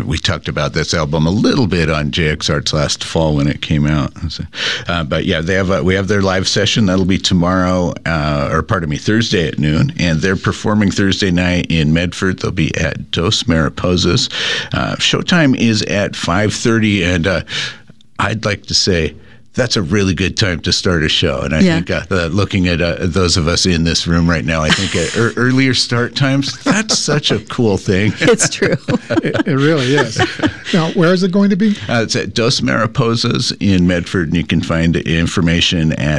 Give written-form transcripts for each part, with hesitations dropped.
we talked about this album a little bit on JX Arts last fall when it came out. But yeah, we have their live session. That'll be tomorrow, Thursday at noon. And they're performing Thursday night in Medford. They'll be at Dos Mariposas. Showtime is at 5:30. And I'd like to say, that's a really good time to start a show. And I think looking at those of us in this room right now, I think earlier start times, that's such a cool thing. It's true. It really is. Now, where is it going to be? It's at Dos Mariposas in Medford, and you can find information at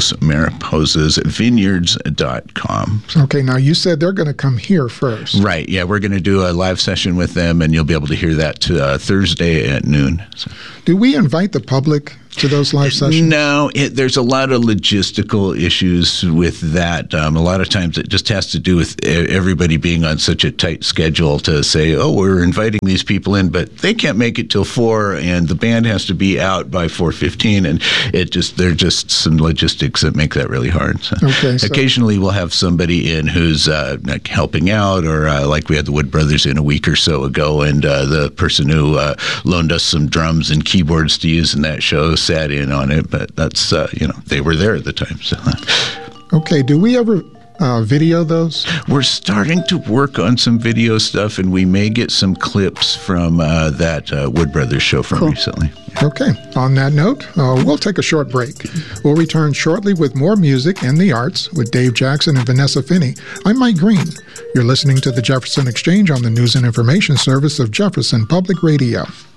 dosmariposasvineyards.com. Okay, now you said they're going to come here first. Right, yeah, we're going to do a live session with them, and you'll be able to hear that Thursday at noon. So. Do we invite the public to those live sessions? No, there's a lot of logistical issues with that. A lot of times it just has to do with everybody being on such a tight schedule to say, oh, we're inviting these people in, but they can't make it till 4, and the band has to be out by 4:15, and there are just some logistics that make that really hard. So occasionally we'll have somebody in who's like helping out, or like we had the Wood Brothers in a week or so ago, and the person who loaned us some drums and keyboards to use in that show sat in on it, but that's, they were there at the time. So. Okay, do we ever video those? We're starting to work on some video stuff, and we may get some clips from that Wood Brothers show from recently. Okay, on that note, we'll take a short break. We'll return shortly with more music and the arts with Dave Jackson and Vanessa Finney. I'm Mike Green. You're listening to the Jefferson Exchange on the News and Information Service of Jefferson Public Radio.